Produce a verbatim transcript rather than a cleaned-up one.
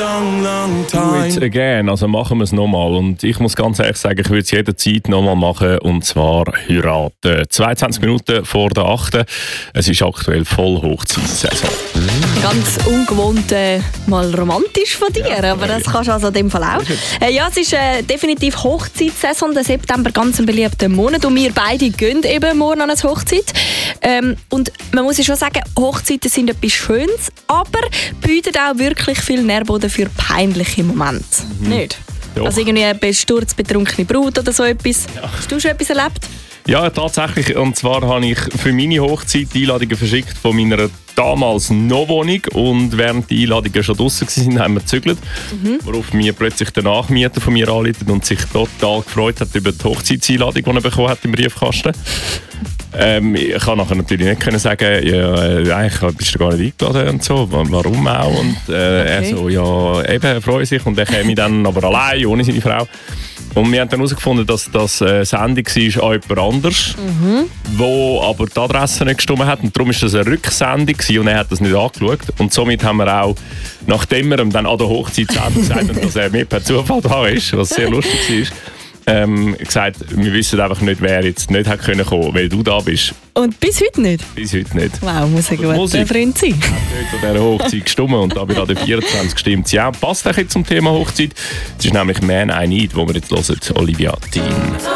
long, long Do time. it again, also machen wir es nochmal. Und ich muss ganz ehrlich sagen, ich würde es jederzeit nochmal machen, und zwar heiraten. zweiundzwanzig Minuten vor der achten. Es ist aktuell voll Hochzeitssaison. Ganz ungewohnt äh, mal romantisch von dir, ja, aber das kannst du also in dem Fall auch. Äh, ja, es ist äh, definitiv Hochzeitssaison, der September, ganz ein beliebter Monat, und wir beide gehen eben morgen an eine Hochzeit. Ähm, und man muss ja schon sagen, Hochzeiten sind etwas Schönes, aber bieten auch wirklich viel Nährboden für peinliche Momente. Mhm. Nicht? Doch. Also irgendwie eine sturzbetrunkene Brut oder so etwas. Ja. Hast du schon etwas erlebt? Ja, tatsächlich. Und zwar habe ich für meine Hochzeit die Einladungen verschickt von meiner damals noch Wohnung. Und während die Einladungen schon draussen waren, haben wir gezügelt. Mhm. Worauf mir plötzlich der Nachmieter von mir anruft und sich total gefreut hat über die Hochzeitseinladung, die er bekommen hat im Briefkasten. Ähm, ich kann nachher natürlich nicht können sagen, ja, äh, eigentlich bist du gar nicht eingeladen und so, warum auch? Und äh, okay. Er so, ja, eben, er freut sich, und er käme dann aber allein, ohne seine Frau. Und wir haben dann herausgefunden, dass das äh, Sendung war an jemand anders, mhm. wo aber die Adresse nicht gestimmt hat. Und darum war das eine Rücksendung gewesen, und er hat das nicht angeschaut. Und somit haben wir auch, nachdem wir ihm dann an der Hochzeitssendung gesagt haben, dass er mir per Zufall da ist, was sehr lustig war, ähm, gesagt, wir wissen einfach nicht, wer jetzt nicht hat können kommen, weil du da bist. Und bis heute nicht? Bis heute nicht. Wow, muss ein guter Freund sein. Hat nicht an dieser Hochzeit gestimmt, und da bei der vierundzwanzig stimmt sie auch. Passt auch jetzt zum Thema Hochzeit. Es ist nämlich «Man I Need», wo wir jetzt hören, Olivia Dean.